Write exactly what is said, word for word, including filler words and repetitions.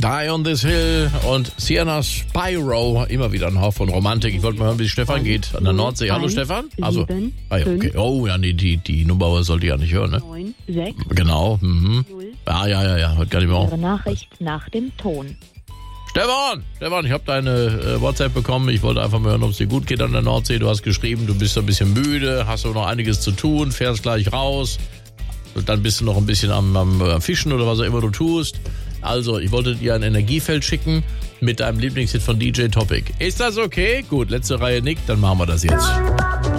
Die on this Hill und Sienna Spyro, immer wieder ein Hauch von Romantik. Ich wollte mal hören, wie es Stefan geht an der Nordsee. Hallo Stefan? Also, ah ja, okay. Oh ja, nee, die, die Nummer sollte ich ja nicht hören, ne? neun sechs Genau. Mhm. Ah ja, ja, ja, heute gar nicht mehr auf. Ihre Nachricht nach dem Ton. Stefan, Stefan, ich habe deine äh, WhatsApp bekommen. Ich wollte einfach mal hören, ob es dir gut geht an der Nordsee. Du hast geschrieben, du bist ein bisschen müde, hast aber noch einiges zu tun, fährst gleich raus. Und dann bist du noch ein bisschen am, am Fischen oder was auch immer du tust. Also, ich wollte dir ein Energiefeld schicken mit deinem Lieblingshit von D J Topic. Ist das okay? Gut, letzte Reihe nickt, dann machen wir das jetzt.